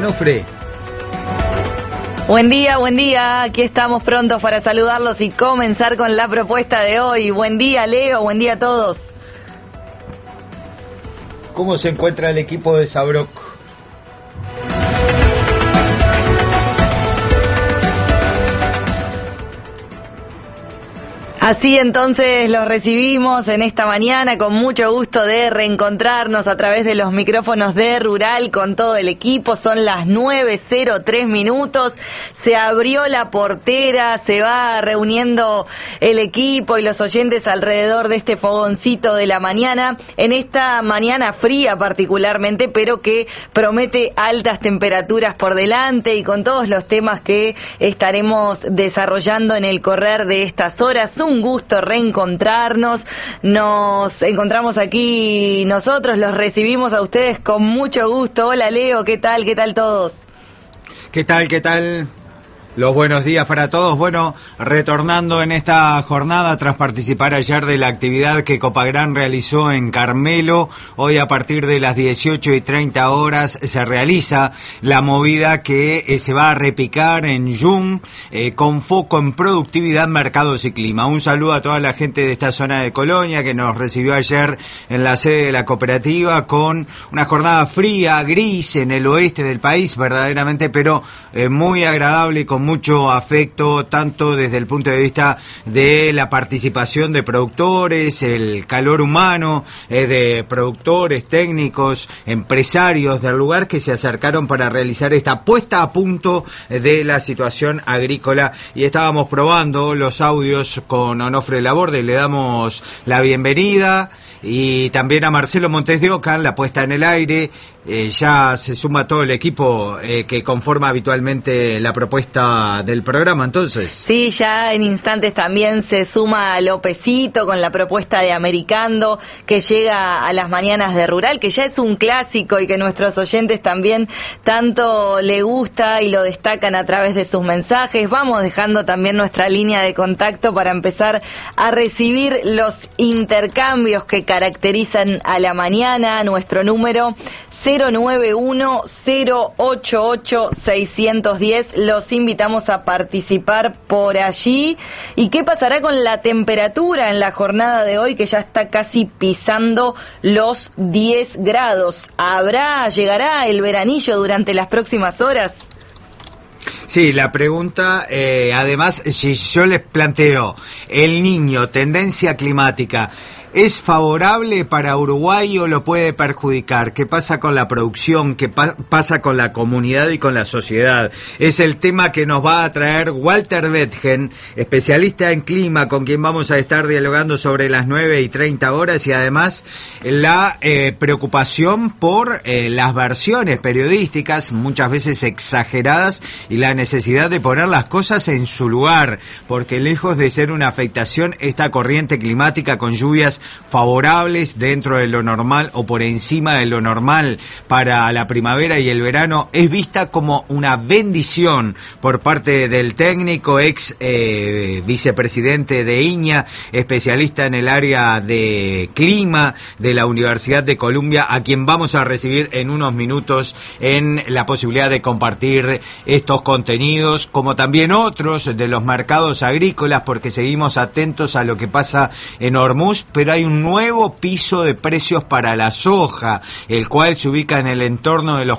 Onofre. Buen día, aquí estamos prontos para saludarlos y comenzar con la propuesta de hoy. Buen día, Leo, buen día a todos. ¿Cómo se encuentra el equipo de Sabrok? Así entonces los recibimos en esta mañana con mucho gusto de reencontrarnos a través de los micrófonos de Rural con todo el equipo. Son las 9:03 minutos. Se abrió la portera, se va reuniendo el equipo y los oyentes alrededor de este fogoncito de la mañana. En esta mañana fría particularmente, pero que promete altas temperaturas por delante y con todos los temas que estaremos desarrollando en el correr de estas horas. Un gusto reencontrarnos, nos encontramos aquí nosotros, los recibimos a ustedes con mucho gusto. Hola Leo, ¿qué tal todos? ¿Qué tal? Los buenos días para todos. Bueno, retornando en esta jornada tras participar ayer de la actividad que Copagran realizó en Carmelo, hoy a partir de las 18:30 se realiza la movida que se va a repicar en Jung con foco en productividad, mercados y clima. Un saludo a toda la gente de esta zona de Colonia que nos recibió ayer en la sede de la cooperativa con una jornada fría, gris en el oeste del país verdaderamente, pero muy agradable y con mucho afecto, tanto desde el punto de vista de la participación de productores, el calor humano, de productores, técnicos, empresarios del lugar que se acercaron para realizar esta puesta a punto de la situación agrícola. Y estábamos probando los audios con Onofre Laborde, le damos la bienvenida, y también a Marcelo Montes de Oca, la puesta en el aire. Ya se suma todo el equipo que conforma habitualmente la propuesta del programa, entonces. Sí, ya en instantes también se suma Lópezito con la propuesta de Americando, que llega a las mañanas de Rural, que ya es un clásico y que nuestros oyentes también tanto le gusta y lo destacan a través de sus mensajes. Vamos dejando también nuestra línea de contacto para empezar a recibir los intercambios que caracterizan a la mañana. Nuestro número 091-088-610. Los invitamos a participar por allí. ¿Y qué pasará con la temperatura en la jornada de hoy, que ya está casi pisando los 10 grados? ¿Llegará el veranillo durante las próximas horas? Sí, la pregunta, además, si yo les planteo El Niño, tendencia climática, ¿es favorable para Uruguay o lo puede perjudicar? ¿Qué pasa con la producción? ¿Qué pasa con la comunidad y con la sociedad? Es el tema que nos va a traer Walter Betgen, especialista en clima, con quien vamos a estar dialogando sobre las 9:30, y además la preocupación por las versiones periodísticas, muchas veces exageradas, y la necesidad de poner las cosas en su lugar, porque lejos de ser una afectación, esta corriente climática con lluvias favorables dentro de lo normal o por encima de lo normal para la primavera y el verano es vista como una bendición por parte del técnico, ex vicepresidente de INEA, especialista en el área de clima de la Universidad de Columbia, a quien vamos a recibir en unos minutos en la posibilidad de compartir estos contenidos, como también otros de los mercados agrícolas, porque seguimos atentos a lo que pasa en Hormuz, pero hay un nuevo piso de precios para la soja, el cual se ubica en el entorno de los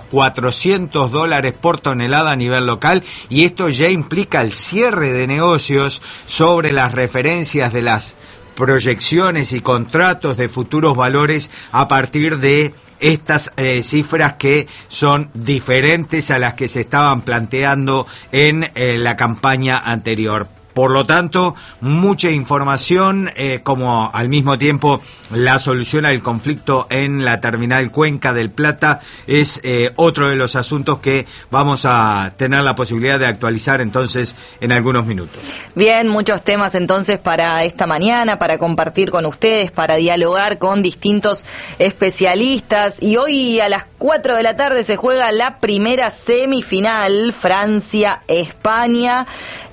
$400 por tonelada a nivel local, y esto ya implica el cierre de negocios sobre las referencias de las proyecciones y contratos de futuros valores a partir de estas cifras que son diferentes a las que se estaban planteando en la campaña anterior. Por lo tanto, mucha información, como al mismo tiempo la solución al conflicto en la terminal Cuenca del Plata es otro de los asuntos que vamos a tener la posibilidad de actualizar entonces en algunos minutos. Bien, muchos temas entonces para esta mañana, para compartir con ustedes, para dialogar con distintos especialistas. Y hoy a las 4 de la tarde se juega la primera semifinal, Francia-España.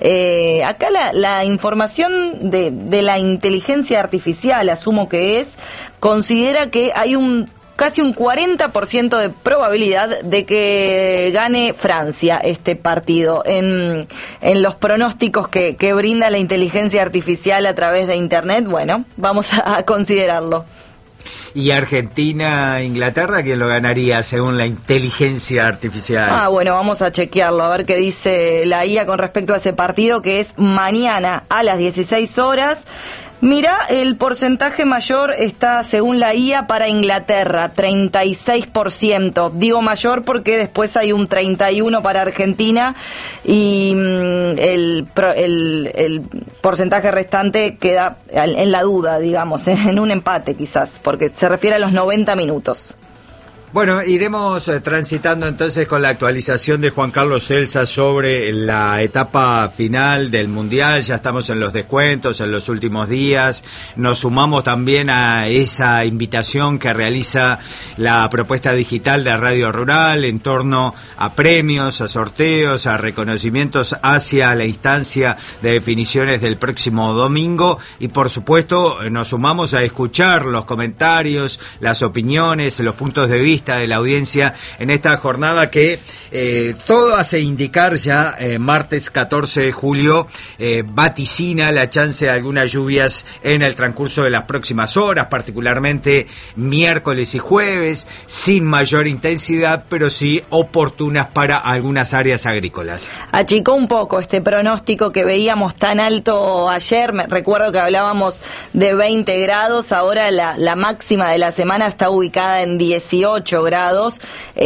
Acá la información de la inteligencia artificial, asumo que considera que hay un casi un 40% de probabilidad de que gane Francia este partido. En los pronósticos que brinda la inteligencia artificial a través de Internet, bueno, vamos a considerarlo. ¿Y Argentina-Inglaterra quién lo ganaría según la inteligencia artificial? Bueno, vamos a chequearlo, a ver qué dice la IA con respecto a ese partido, que es mañana a las 16 horas. Mira, el porcentaje mayor está, según la IA, para Inglaterra, 36%. Digo mayor porque después hay un 31% para Argentina y el porcentaje restante queda en la duda, digamos, en un empate quizás, porque se refiere a los 90 minutos. Bueno, iremos transitando entonces con la actualización de Juan Carlos Celsa sobre la etapa final del Mundial. Ya estamos en los descuentos, en los últimos días. Nos sumamos también a esa invitación que realiza la propuesta digital de Radio Rural en torno a premios, a sorteos, a reconocimientos hacia la instancia de definiciones del próximo domingo. Y por supuesto nos sumamos a escuchar los comentarios, las opiniones, los puntos de vista de la audiencia en esta jornada que todo hace indicar ya martes 14 de julio vaticina la chance de algunas lluvias en el transcurso de las próximas horas, particularmente miércoles y jueves, sin mayor intensidad, pero sí oportunas para algunas áreas agrícolas. Achicó un poco este pronóstico que veíamos tan alto ayer. Me recuerdo que hablábamos de 20 grados, ahora la máxima de la semana está ubicada en 18 grados,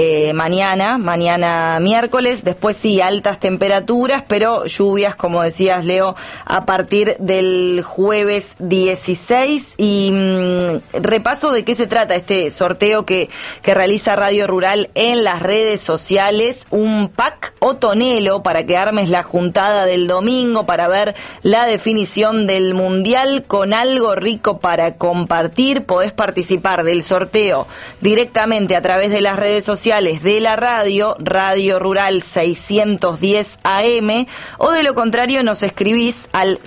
mañana miércoles, después sí, altas temperaturas, pero lluvias, como decías, Leo, a partir del jueves 16. Y repaso de qué se trata este sorteo que realiza Radio Rural en las redes sociales, un pack o tonelo para que armes la juntada del domingo, para ver la definición del Mundial con algo rico para compartir. Podés participar del sorteo directamente a través de las redes sociales de la radio, Radio Rural 610 AM, o de lo contrario nos escribís al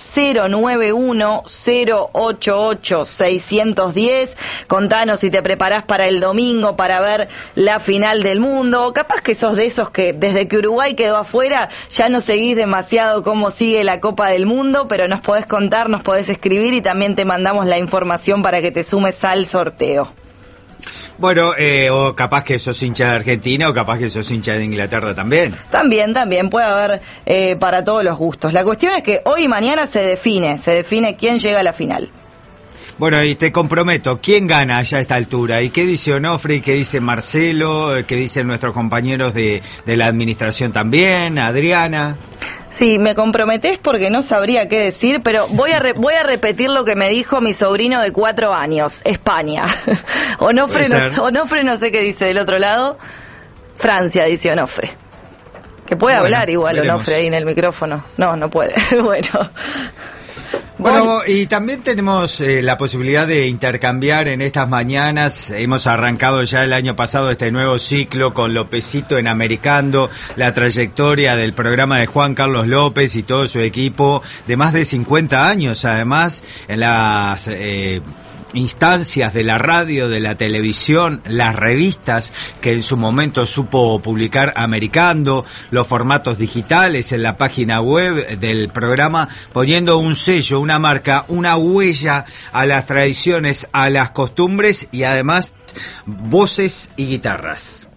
091-088-610. Contanos si te preparás para el domingo para ver la final del mundo, o capaz que sos de esos que desde que Uruguay quedó afuera ya no seguís demasiado cómo sigue la Copa del Mundo, pero nos podés contar, nos podés escribir y también te mandamos la información para que te sumes al sorteo. Bueno, o capaz que sos hincha de Argentina, o capaz que sos hincha de Inglaterra también. También, puede haber para todos los gustos. La cuestión es que hoy y mañana se define quién llega a la final. Bueno, y te comprometo, ¿quién gana ya a esta altura? ¿Y qué dice Onofre? ¿Y qué dice Marcelo? ¿Qué dicen nuestros compañeros de la administración también? ¿Adriana? Sí, me comprometés porque no sabría qué decir, pero voy a repetir lo que me dijo mi sobrino de 4 años, España. Onofre no sé qué dice del otro lado. Francia, dice Onofre. Que puede hablar igual veremos. Onofre ahí en el micrófono. No puede. Bueno, y también tenemos la posibilidad de intercambiar en estas mañanas. Hemos arrancado ya el año pasado este nuevo ciclo con Lopecito en Americando, la trayectoria del programa de Juan Carlos López y todo su equipo de más de 50 años, además, en las instancias de la radio, de la televisión, las revistas que en su momento supo publicar Americando, los formatos digitales en la página web del programa, poniendo un sello, una marca, una huella a las tradiciones, a las costumbres y además voces y guitarras.